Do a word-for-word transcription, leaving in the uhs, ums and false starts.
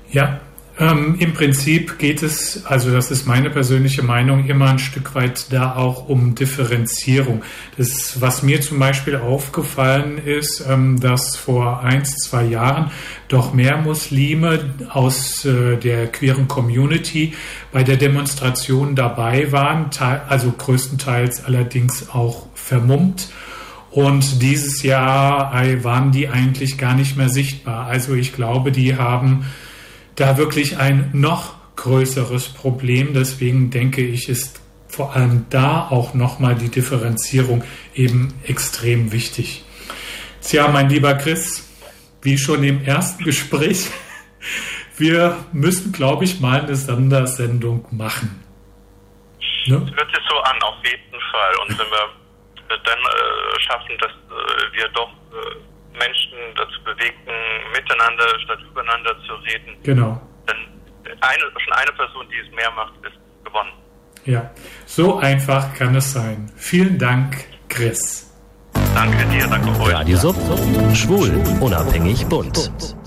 Ja, ähm, im Prinzip geht es, also das ist meine persönliche Meinung, immer ein Stück weit da auch um Differenzierung. Das, was mir zum Beispiel aufgefallen ist, ähm, dass vor eins, zwei Jahren doch mehr Muslime aus äh, der queeren Community bei der Demonstration dabei waren, te- also größtenteils allerdings auch vermummt. Und dieses Jahr äh, waren die eigentlich gar nicht mehr sichtbar. Also ich glaube, die haben da wirklich ein noch größeres Problem. Deswegen denke ich, ist vor allem da auch nochmal die Differenzierung eben extrem wichtig. Tja, mein lieber Chris, wie schon im ersten Gespräch, wir müssen, glaube ich, mal eine Sondersendung machen. Ne? Das hört sich so an, auf jeden Fall. Und wenn wir dann äh, schaffen, dass äh, wir doch äh, Menschen dazu bewegen, miteinander statt übereinander zu reden. Genau. Dann eine, schon eine Person, die es mehr macht, ist gewonnen. Ja, so einfach kann es sein. Vielen Dank, Chris. Danke dir, danke euch. Radio Sub, schwul, unabhängig, bunt.